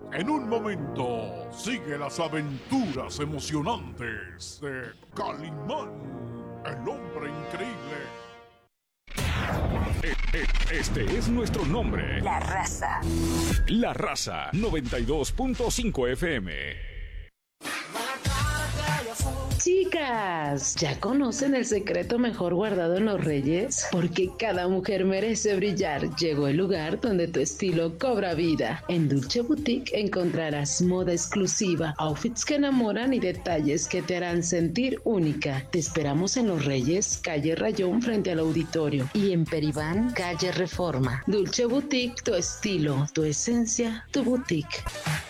En un momento, sigue las aventuras emocionantes de Calimán, el hombre increíble. Este es nuestro nombre. La Raza. La Raza 92.5 FM. Chicas, ¿ya conocen el secreto mejor guardado en los Reyes? Porque cada mujer merece brillar. Llegó el lugar donde tu estilo cobra vida. En Dulce Boutique encontrarás moda exclusiva, outfits que enamoran y detalles que te harán sentir única. Te esperamos en Los Reyes, calle Rayón frente al auditorio, y en Peribán, calle Reforma. Dulce Boutique, tu estilo, tu esencia, tu boutique.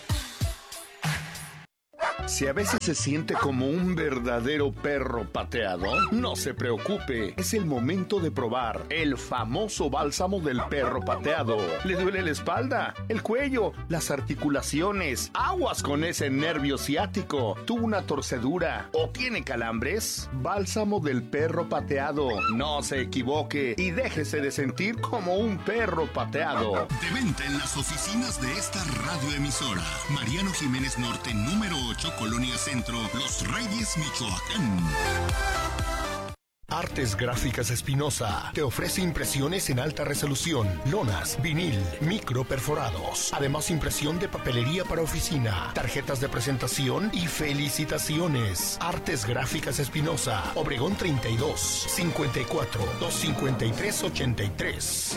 Si a veces se siente como un verdadero perro pateado, no se preocupe. Es el momento de probar el famoso bálsamo del perro pateado. ¿Le duele la espalda, el cuello, las articulaciones? Aguas con ese nervio ciático. ¿Tuvo una torcedura o tiene calambres? Bálsamo del perro pateado. No se equivoque y déjese de sentir como un perro pateado. De venta en las oficinas de esta radioemisora. Mariano Jiménez Norte, número 8, Colonia Centro, Los Reyes, Michoacán. Artes Gráficas Espinosa te ofrece impresiones en alta resolución, lonas, vinil, micro perforados. Además, impresión de papelería para oficina, tarjetas de presentación y felicitaciones. Artes Gráficas Espinosa, Obregón 32, 54, 253, 83.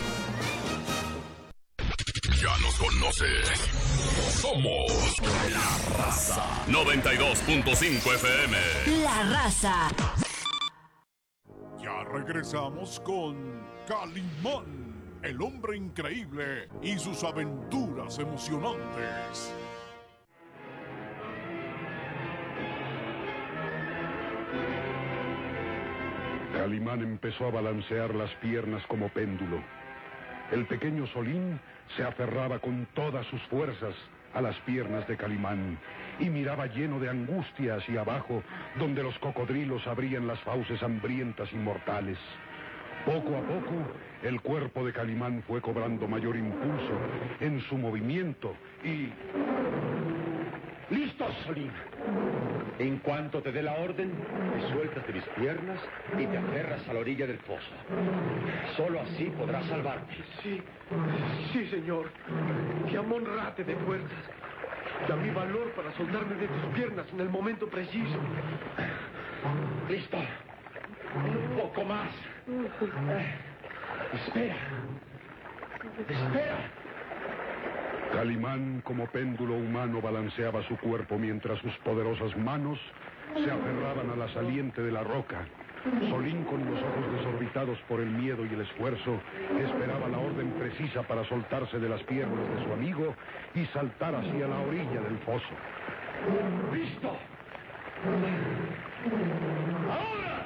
Ya nos conoces. Somos La Raza 92.5 FM. La Raza. Ya regresamos con Calimán, el hombre increíble y sus aventuras emocionantes. Calimán empezó a balancear las piernas como péndulo. El pequeño Solín se aferraba con todas sus fuerzas a las piernas de Calimán y miraba lleno de angustia hacia abajo, donde los cocodrilos abrían las fauces hambrientas y mortales. Poco a poco, el cuerpo de Calimán fue cobrando mayor impulso en su movimiento y... ¡Listo, Solín! En cuanto te dé la orden, te sueltas de mis piernas y te aferras a la orilla del foso. Solo así podrás salvarte. Sí, señor. Que Amon-Ra te dé fuerzas. Da mi valor para soltarme de tus piernas en el momento preciso. ¡Listo! Un poco más. Espera. Calimán, como péndulo humano, balanceaba su cuerpo mientras sus poderosas manos se aferraban a la saliente de la roca. Solín, con los ojos desorbitados por el miedo y el esfuerzo, esperaba la orden precisa para soltarse de las piernas de su amigo y saltar hacia la orilla del foso. ¡Listo! ¡Ahora!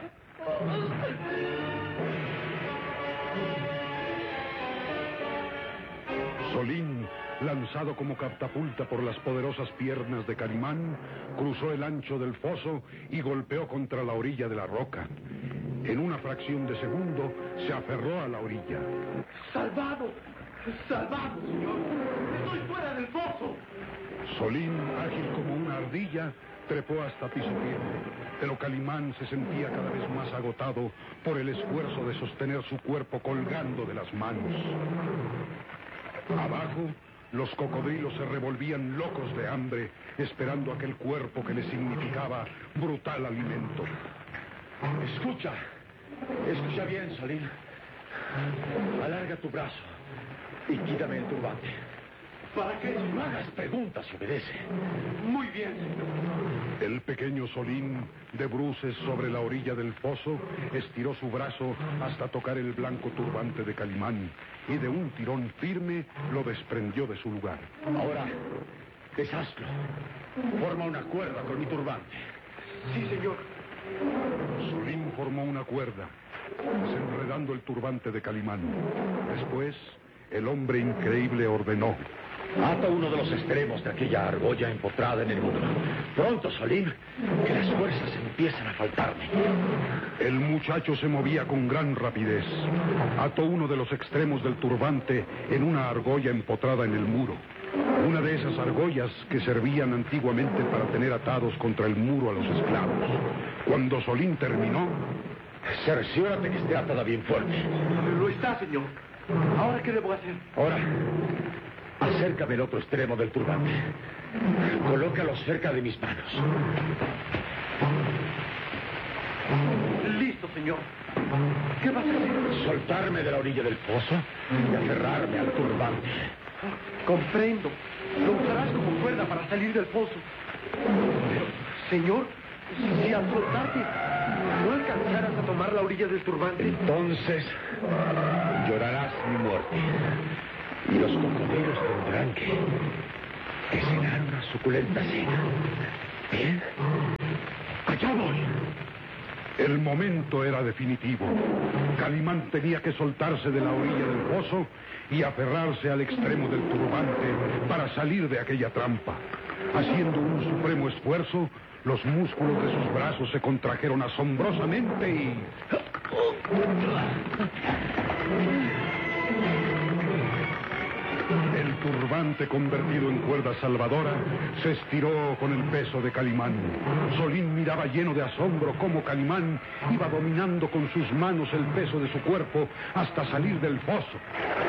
Solín, lanzado como catapulta por las poderosas piernas de Calimán, cruzó el ancho del foso y golpeó contra la orilla de la roca. En una fracción de segundo, se aferró a la orilla. ¡Salvado! ¡Salvado, señor! ¡Estoy fuera del foso! Solín, ágil como una ardilla, trepó hasta piso firme, pero Calimán se sentía cada vez más agotado por el esfuerzo de sostener su cuerpo colgando de las manos. Abajo, los cocodrilos se revolvían locos de hambre, esperando aquel cuerpo que les significaba brutal alimento. Escucha bien, Solín. Alarga tu brazo y quítame el turbante. ¿Para qué? No hagas preguntas y obedece. Muy bien. El pequeño Solín, de bruces sobre la orilla del foso, estiró su brazo hasta tocar el blanco turbante de Calimán y de un tirón firme lo desprendió de su lugar. Ahora, deshazlo. Forma una cuerda con mi turbante. Sí, señor. Solín formó una cuerda, desenredando el turbante de Calimán. Después, el hombre increíble ordenó: Ata uno de los extremos de aquella argolla empotrada en el muro. Pronto, Solín, que las fuerzas empiezan a faltarme. El muchacho se movía con gran rapidez. Ató uno de los extremos del turbante en una argolla empotrada en el muro. Una de esas argollas que servían antiguamente para tener atados contra el muro a los esclavos. Cuando Solín terminó... Cerciórate que esté atada bien fuerte. Lo está, señor. ¿Ahora qué debo hacer? Ahora, acércame el otro extremo del turbante. Colócalo cerca de mis manos. Listo, señor. ¿Qué vas a hacer? Soltarme de la orilla del pozo y aferrarme al turbante. Comprendo. Lo usarás como cuerda para salir del pozo. Pero, señor, si al soltarte no alcanzaras a tomar la orilla del turbante... Entonces llorarás mi muerte. Y los cocodrilos tendrán que cenar una suculenta cena. ¿Bien? Allá voy. El momento era definitivo. Calimán tenía que soltarse de la orilla del pozo y aferrarse al extremo del turbante para salir de aquella trampa. Haciendo un supremo esfuerzo, los músculos de sus brazos se contrajeron asombrosamente y... El turbante, convertido en cuerda salvadora, se estiró con el peso de Calimán. Solín miraba lleno de asombro cómo Calimán iba dominando con sus manos el peso de su cuerpo hasta salir del pozo.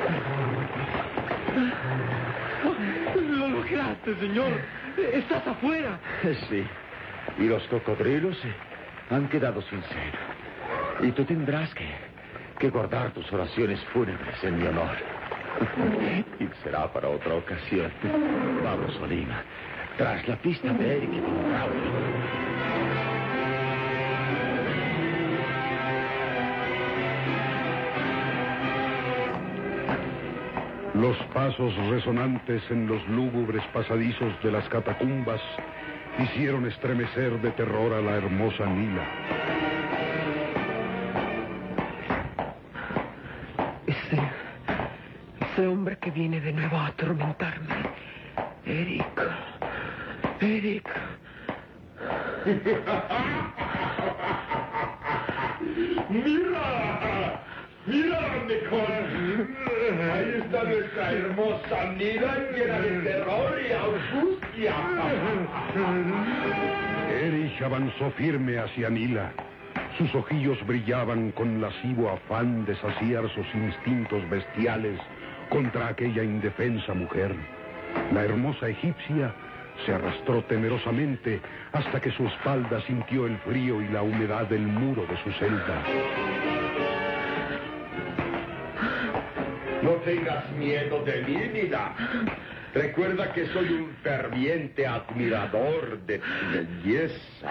¡Lo lograste, señor! ¡Estás afuera! Sí. Y los cocodrilos han quedado sin cena. Y tú tendrás que guardar tus oraciones fúnebres en mi honor. Y será para otra ocasión. Vamos, Solín. Tras la pista de Eric y Von Raúl. Los pasos resonantes en los lúgubres pasadizos de las catacumbas hicieron estremecer de terror a la hermosa Nila. Ese hombre que viene de nuevo a atormentarme. Eric. ¡Mira, Mecón! Ahí está nuestra hermosa Nila llena de terror y angustia. Erich avanzó firme hacia Nila. Sus ojillos brillaban con lascivo afán de saciar sus instintos bestiales contra aquella indefensa mujer. La hermosa egipcia se arrastró temerosamente hasta que su espalda sintió el frío y la humedad del muro de su celda. No tengas miedo de mí, Nila. Recuerda que soy un ferviente admirador de tu belleza.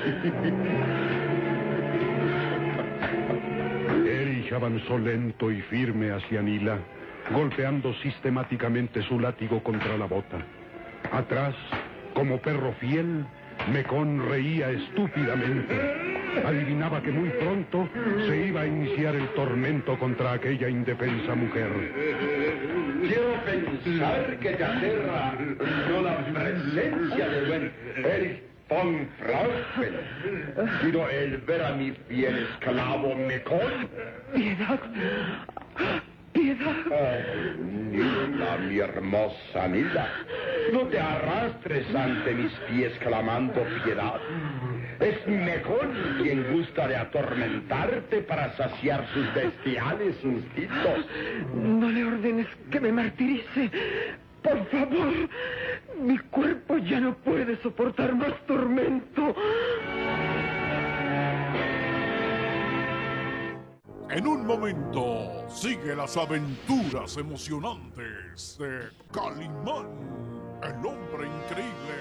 Erich avanzó lento y firme hacia Nila, golpeando sistemáticamente su látigo contra la bota. Atrás, como perro fiel, Mecón reía estúpidamente. Adivinaba que muy pronto se iba a iniciar el tormento contra aquella indefensa mujer. Quiero pensar que te aterra no la presencia del buen Erich von Fraufen, sino el ver a mi fiel esclavo Mecón. ¡Piedad! Nila, mi hermosa Nila, no te arrastres ante mis pies clamando piedad. Es Mecón quien gusta de atormentarte para saciar sus bestiales instintos. No le ordenes que me martirice. Por favor, mi cuerpo ya no puede soportar más tormento. En un momento, sigue las aventuras emocionantes de Calimán, el hombre increíble.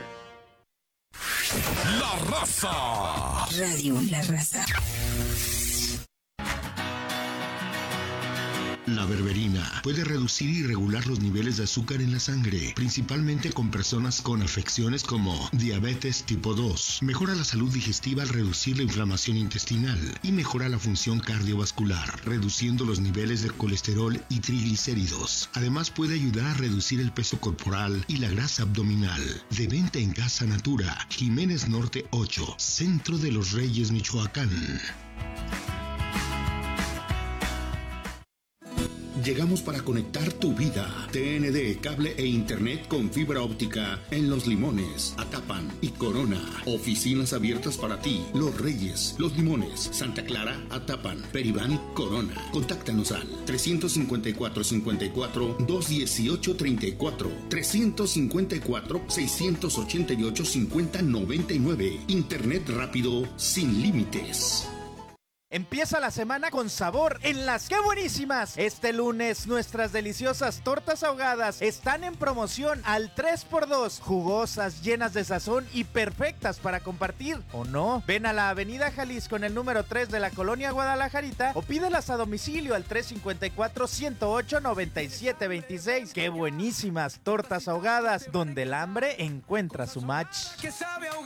La Raza. Radio La Raza. La berberina puede reducir y regular los niveles de azúcar en la sangre, principalmente con personas con afecciones como diabetes tipo 2. Mejora la salud digestiva al reducir la inflamación intestinal y mejora la función cardiovascular, reduciendo los niveles de colesterol y triglicéridos. Además puede ayudar a reducir el peso corporal y la grasa abdominal. De venta en Casa Natura, Jiménez Norte 8, Centro de los Reyes, Michoacán. Llegamos para conectar tu vida. TND, cable e internet con fibra óptica en Los Limones, Atapan y Corona. Oficinas abiertas para ti. Los Reyes, Los Limones, Santa Clara, Atapan, Peribán, Corona. Contáctanos al 354-54-218-34, 354-688-5099. Internet rápido sin límites. Empieza la semana con sabor en las ¡Qué buenísimas! Este lunes nuestras deliciosas tortas ahogadas están en promoción al 3x2. Jugosas, llenas de sazón y perfectas para compartir, ¿o no? Ven a la Avenida Jalisco en el número 3 de la Colonia Guadalajarita o pídelas a domicilio al 354-108-9726. ¡Qué buenísimas tortas ahogadas! Donde el hambre encuentra su match.